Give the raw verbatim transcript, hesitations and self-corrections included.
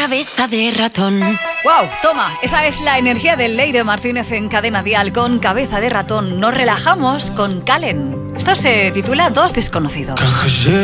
cabeza de ratón. ¡Wow! Toma, esa es la energía de Leire Martínez en Cadena Dial con Cabeza de Ratón. Nos relajamos con Calen. Esto se titula Dos desconocidos.